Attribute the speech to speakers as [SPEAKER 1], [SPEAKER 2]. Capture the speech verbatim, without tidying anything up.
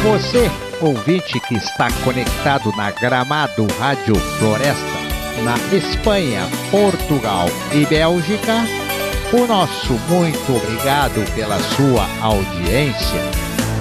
[SPEAKER 1] Você, ouvinte que está conectado na Gramado Rádio Floresta, na Espanha, Portugal e Bélgica, o nosso muito obrigado pela sua audiência.